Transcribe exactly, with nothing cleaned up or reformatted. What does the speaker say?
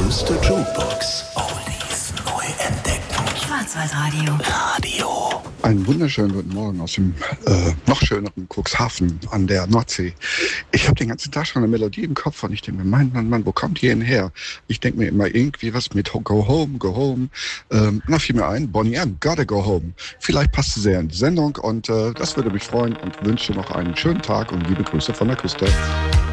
größte Jukebox. Oldies neu entdecken. Schwarzwaldradio. Radio. Einen wunderschönen guten Morgen aus dem äh, noch schöneren Cuxhaven an der Nordsee. Ich habe den ganzen Tag schon eine Melodie im Kopf und ich denke mir, Mann, Mann, Mann, wo kommt die denn her? Ich denke mir immer irgendwie was mit Go Home, Go Home. Ähm, na, fiel mir ein, Bonnie M, Gotta Go Home. Vielleicht passt sie sehr in die Sendung und äh, das würde mich freuen und wünsche noch einen schönen Tag und liebe Grüße von der Küste.